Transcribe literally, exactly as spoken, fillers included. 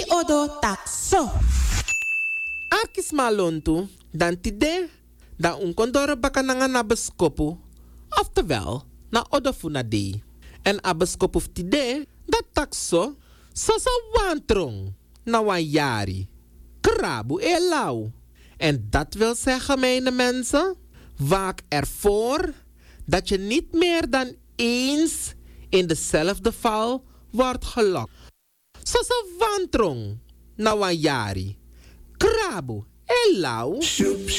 odo takso. Arkis malontu, dan tide, dan un kondoro baka nanga na beskopu, oftewel, na odofuna dei. En a beskopu tide, dat takso, so sa wantrong, na wan jari. Krabu e lau. En dat wil zeggen, mijn mensen, waak ervoor dat je niet meer dan eens in dezelfde val wordt gelokt. Zo sa wantrong, na wan jari. Krabu e lau.